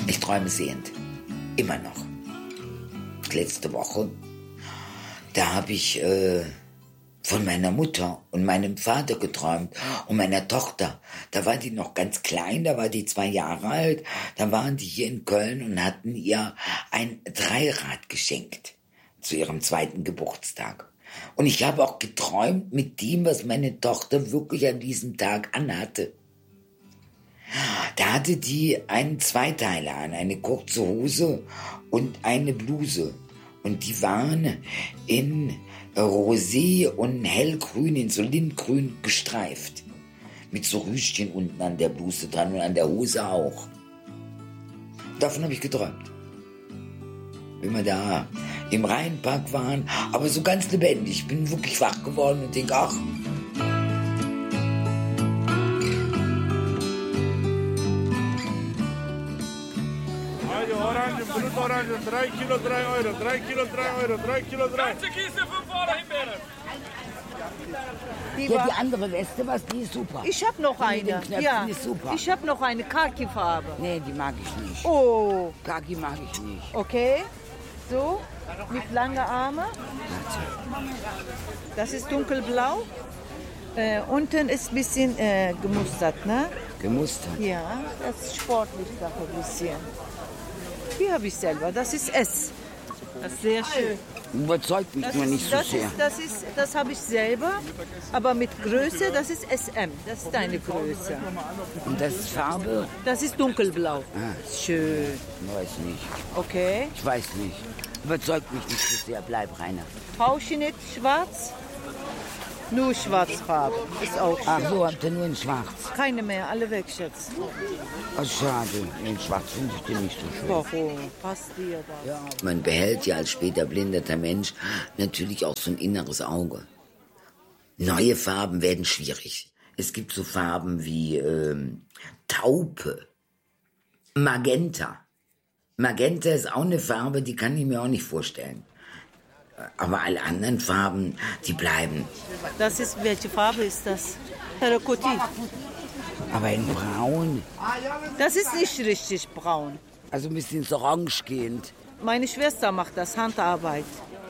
Ich träume sehend. Immer noch. Letzte Woche, da habe ich von meiner Mutter und meinem Vater geträumt und meiner Tochter. Da war die noch ganz klein, da war die 2 Jahre alt. Da waren die hier in Köln und hatten ihr ein Dreirad geschenkt zu ihrem 2. Geburtstag. Und ich habe auch geträumt mit dem, was meine Tochter wirklich an diesem Tag anhatte. Da hatte die einen Zweiteiler an, eine kurze Hose und eine Bluse. Und die waren in Rosé und hellgrün, in so lindgrün gestreift. Mit so Rüschchen unten an der Bluse dran und an der Hose auch. Davon habe ich geträumt. Wenn wir da im Rheinpark waren, aber so ganz lebendig. Ich bin wirklich wach geworden und denke, ach, Orange, Blutorange, 3 Kilo, 3 Euro, 3 Kilo, 3 Euro, 3 Kilo, 3. Ganze Kiste, 5 Euro Himbeeren. Ja, die andere Weste, was, die ist super. Ich habe noch eine. Ja, die ist super. ich habe noch eine Khaki-Farbe. Nee, die mag ich nicht. Oh, Khaki mag ich nicht. okay. So, mit langen Armen. Das ist dunkelblau. Unten ist ein bisschen gemustert, ne? Gemustert? Ja, das ist sportlich doch ein bisschen. Die habe ich selber, das ist S. Das ist sehr schön. Überzeugt mich nur nicht so sehr. Das habe ich selber, aber mit Größe, das ist SM. Das ist deine Größe. Und das ist Farbe? Das ist dunkelblau. Schön. Ich weiß nicht. Okay. Ich weiß nicht. Überzeugt mich nicht so sehr. Bleib, Rainer. Brauchst du nicht schwarz? Nur Schwarzfarbe. Ist auch schön. Ach so, habt ihr nur in Schwarz? Keine mehr, alle weg, Schatz. Oh, schade. In Schwarz finde ich den nicht so schön. Warum? Passt dir das? ja. Man behält ja als später blindeter Mensch natürlich auch so ein inneres Auge. Neue Farben werden schwierig. Es gibt so Farben wie Taupe, Magenta. Magenta ist auch eine Farbe, die kann ich mir auch nicht vorstellen. Aber alle anderen Farben, die bleiben. Welche Farbe ist das? Terrakotti. Aber in Braun, Das ist nicht richtig braun. also ein bisschen ins Orange gehend. Meine Schwester macht das, Handarbeit.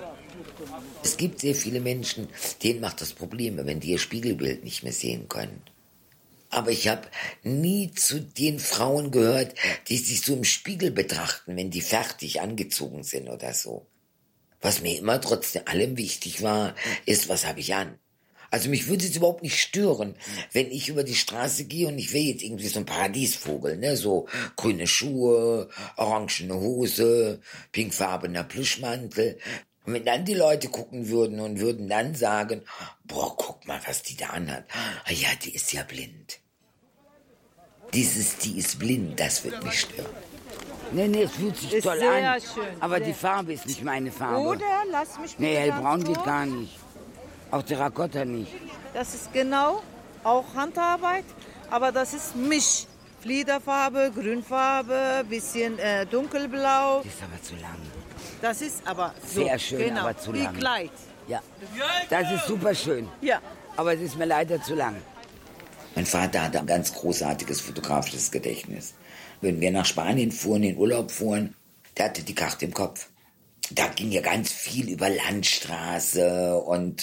Es gibt sehr viele Menschen, denen macht das Probleme, wenn die ihr Spiegelbild nicht mehr sehen können. Aber ich habe nie zu den Frauen gehört, die sich so im Spiegel betrachten, wenn die fertig angezogen sind oder so. Was mir immer trotzdem allem wichtig war, ist, was habe ich an? Also mich würde es überhaupt nicht stören, wenn ich über die Straße gehe und ich wäre jetzt irgendwie so ein Paradiesvogel, ne? So grüne Schuhe, orangene Hose, pinkfarbener Plüschmantel. Und wenn dann die Leute gucken würden und würden dann sagen, boah, guck mal, was die da anhat. Ah ja, die ist ja blind. Die ist blind, das wird mich stören. Nee, es fühlt sich Ist toll sehr an. schön, Aber sehr. die Farbe ist nicht meine Farbe. Oder, lass mich Nee, bitte hellbraun ganz geht kurz. gar nicht. Auch Terrakotta nicht. Das ist genau auch Handarbeit, aber das ist Misch. Fliederfarbe, Grünfarbe, bisschen dunkelblau. Die ist aber zu lang. Das ist aber so, Sehr schön, genau, aber zu wie lang. Kleid. Ja, das ist super schön. Ja. Aber es ist mir leider zu lang. Mein Vater hatte ein ganz großartiges fotografisches Gedächtnis. Wenn wir nach Spanien fuhren, in Urlaub fuhren, der hatte die Karte im Kopf. Da ging ja ganz viel über Landstraße und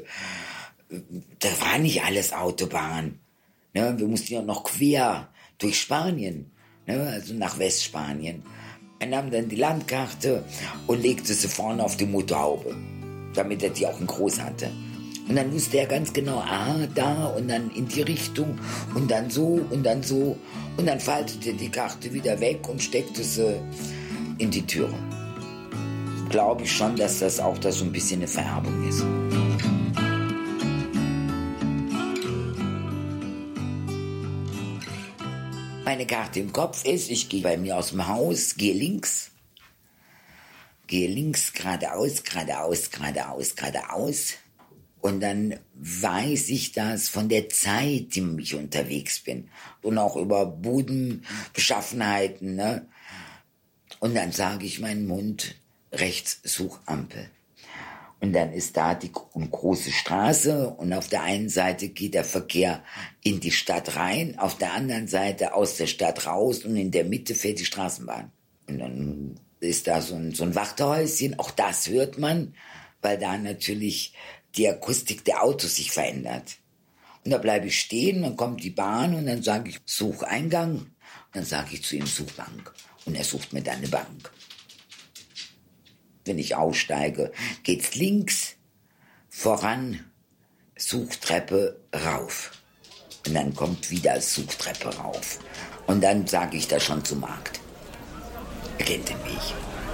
da war nicht alles Autobahn. Ne? Wir mussten ja noch quer durch Spanien, ne? Also nach Westspanien. Er nahm dann die Landkarte und legte sie vorne auf die Motorhaube, damit er die auch in groß hatte. Und dann wusste er ganz genau, da und dann in die Richtung und dann so und dann so. Und dann faltete er die Karte wieder weg und steckte sie in die Türe. Glaube ich schon, dass das auch da so ein bisschen eine Vererbung ist. Meine Karte im Kopf ist, ich gehe bei mir aus dem Haus, gehe links, geradeaus, geradeaus, geradeaus, geradeaus. Und dann weiß ich das von der Zeit, in der ich unterwegs bin. Und auch über Bodenbeschaffenheiten, ne? Und dann sage ich meinen Mund, rechts Suchampel. Und dann ist da die große Straße und auf der einen Seite geht der Verkehr in die Stadt rein, auf der anderen Seite aus der Stadt raus und in der Mitte fährt die Straßenbahn. Und dann ist da so ein Wartehäuschen, auch das hört man, weil da natürlich die Akustik der Autos sich verändert. Und da bleibe ich stehen, dann kommt die Bahn und dann sage ich, such Eingang. Und dann sage ich zu ihm, such Bank. Und er sucht mir dann eine Bank. Wenn ich aussteige, geht's links, voran, Suchtreppe rauf. Und dann kommt wieder Suchtreppe rauf. Und dann sage ich da schon zum Markt. Er kennt den Weg.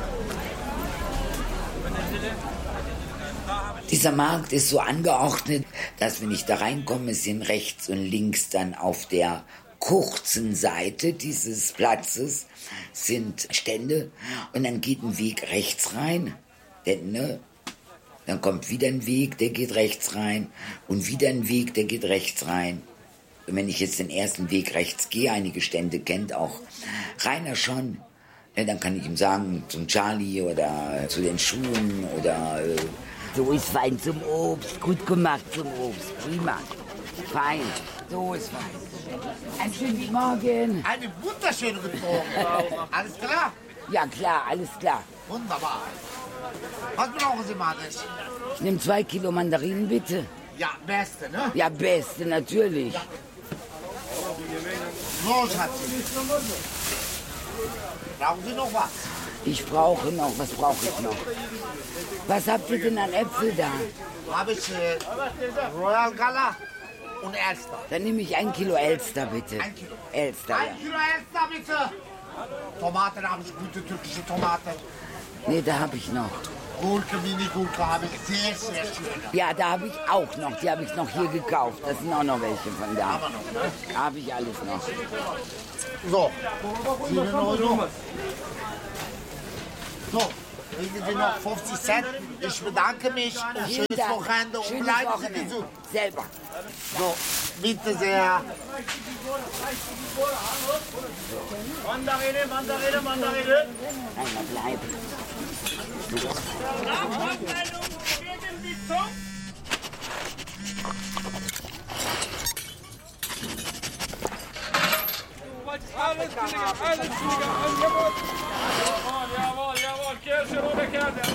Dieser Markt ist so angeordnet, dass wenn ich da reinkomme, sind rechts und links dann auf der kurzen Seite dieses Platzes sind Stände und dann geht ein Weg rechts rein, denn, dann kommt wieder ein Weg, der geht rechts rein und wieder ein Weg, der geht rechts rein. Und wenn ich jetzt den ersten Weg rechts gehe, einige Stände kennt auch Rainer schon, dann kann ich ihm sagen, zum Charlie oder zu den Schuhen oder... So ist fein zum Obst, gut gemacht zum Obst, prima. Fein, so ist fein. Einen schönen guten Morgen. Eine wunderschöne guten Morgen. Alles klar? Ja klar, alles klar. Wunderbar. Was brauchen Sie, Madres? Ich nehme 2 Kilo Mandarinen, bitte. Ja, beste, ne? Ja, beste, natürlich. So, Schatzi. Brauchen Sie noch was? Ich brauche noch, was brauche ich noch? Was habt ihr denn an Äpfel da? Habe ich Royal Gala und Elster. Dann nehme ich 1 Kilo Elster, bitte. 1 Kilo. Elster, 1 ja. Kilo Elster, bitte. Tomaten habe ich, gute türkische Tomaten. Nee, da habe ich noch. Gurke, Mini-Gurke habe ich, sehr, sehr schön. Ja, da habe ich auch noch. Die habe ich noch hier gekauft. Das sind auch noch welche von da. Aber noch, ne? Habe ich alles noch. So, 7 Euro. So, kriegen Sie noch 50 Cent. Ich bedanke mich. Ein Vielen schönes Dank. Wochenende und Schönes bleiben Sie Wochenende. gesund. Selber. So, bitte sehr. Mandarine, Mandarine, Mandarine. Einmal bleiben. Abteilung, gegen die Zunge. Alles Sieger, alles Sieger, Angebot. Jawohl, jawohl, Kirche, rote Kerne.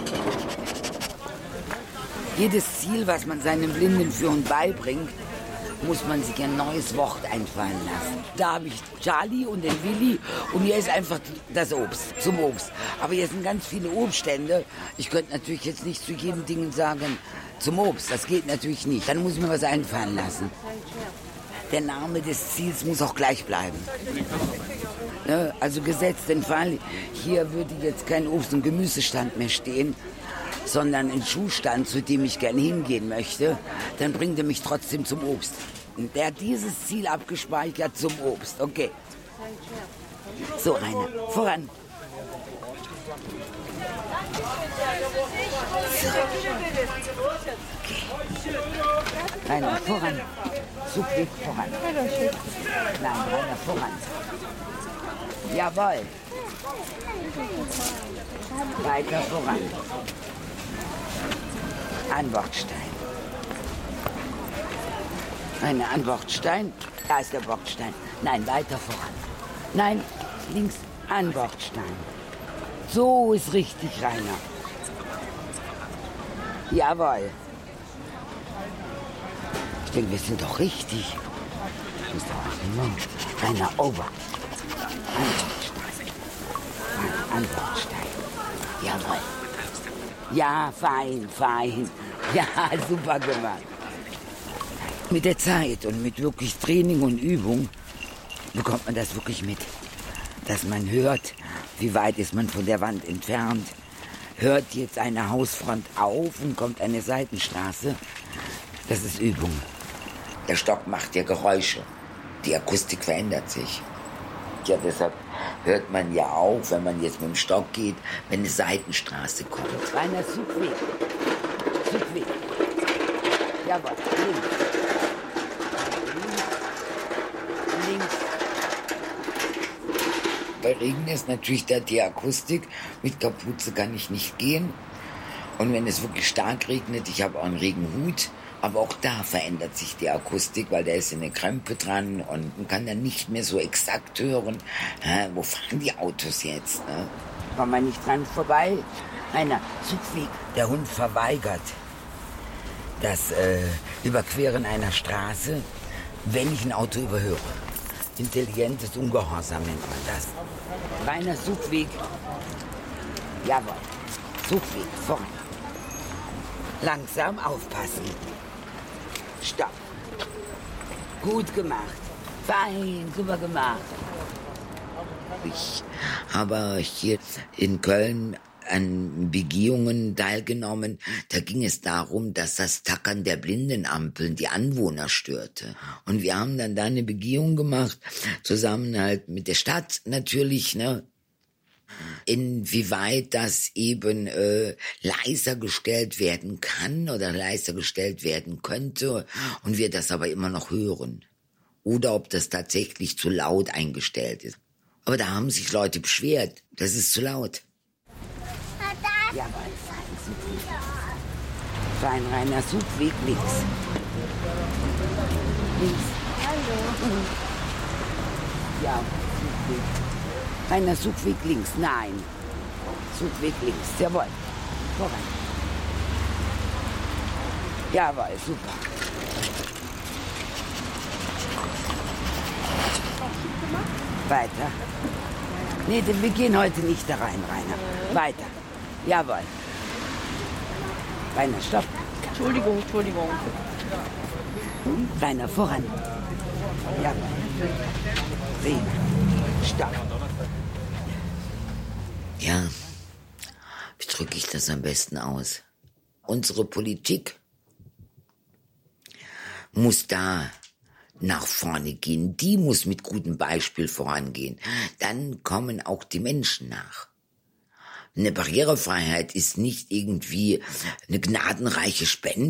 Jedes Ziel, was man seinem blinden Führern beibringt, muss man sich ein neues Wort einfallen lassen. Da habe ich Charlie und den Willi und hier ist einfach das Obst, zum Obst. Aber hier sind ganz viele Obststände. Ich könnte natürlich jetzt nicht zu jedem Ding sagen, zum Obst, das geht natürlich nicht. Dann muss ich mir was einfallen lassen. Der Name des Ziels muss auch gleich bleiben. Ne? Also gesetzt den Fall, hier würde jetzt kein Obst- und Gemüsestand mehr stehen, sondern ein Schuhstand, zu dem ich gerne hingehen möchte, dann bringt er mich trotzdem zum Obst. Und der hat dieses Ziel abgespeichert zum Obst. Okay. So, Rainer, voran. So. Okay. Rainer, voran. Zugweg voran. Nein, Rainer, voran. Jawohl. Weiter voran. An-Bordstein. Eine An-Bordstein. Da ist der Bordstein. Nein, weiter voran. Nein, links An-Bordstein. So ist richtig, Rainer. Jawohl. Ich denke, wir sind doch richtig. Ich muss doch Rainer, over. An-Bordstein. An-Bordstein. Jawohl. Ja, fein, fein. Ja, super gemacht. Mit der Zeit und mit wirklich Training und Übung bekommt man das wirklich mit. Dass man hört, wie weit ist man von der Wand entfernt. Hört jetzt eine Hausfront auf und kommt eine Seitenstraße. Das ist Übung. Der Stock macht ja Geräusche. Die Akustik verändert sich. Ja, deshalb hört man ja auch, wenn man jetzt mit dem Stock geht, wenn eine Seitenstraße kommt. Rainer, Zugweg. Zugweg. Jawohl, links. Links. Bei Regen ist natürlich da die Akustik. Mit Kapuze kann ich nicht gehen. Und wenn es wirklich stark regnet, ich habe auch einen Regenhut, aber auch da verändert sich die Akustik, weil da ist eine Krempe dran und man kann dann nicht mehr so exakt hören, wo fahren die Autos jetzt. Ne? Kommen wir nicht dran vorbei. Einer Zugweg. Der Hund verweigert das Überqueren einer Straße, wenn ich ein Auto überhöre. Intelligentes Ungehorsam nennt man das. Reiner Suchweg. Jawohl. Suchweg, vorne. Langsam aufpassen. Stopp. Gut gemacht. Fein, super gemacht. Ich habe hier in Köln an Begehungen teilgenommen. Da ging es darum, dass das Tackern der Blindenampeln die Anwohner störte. Und wir haben dann da eine Begehung gemacht, zusammen halt mit der Stadt natürlich, ne? Inwieweit das eben leiser gestellt werden kann oder leiser gestellt werden könnte und wir das aber immer noch hören. Oder ob das tatsächlich zu laut eingestellt ist. Aber da haben sich Leute beschwert, das ist zu laut. Ja, fein, Suchweg. Fein, reiner Suchweg links. Links. Hallo. Ja, Suchweg. Reiner Suchweg links, nein. Suchweg links, jawohl. Voran. Jawohl, super. Weiter. Nee, wir gehen heute nicht da rein, Rainer. Weiter. Jawohl. Rainer, stopp. Entschuldigung. Rainer, voran. Jawohl. Prima. Stopp. Ja, wie drücke ich das am besten aus? Unsere Politik muss da nach vorne gehen. Die muss mit gutem Beispiel vorangehen. Dann kommen auch die Menschen nach. Eine Barrierefreiheit ist nicht irgendwie eine gnadenreiche Spende.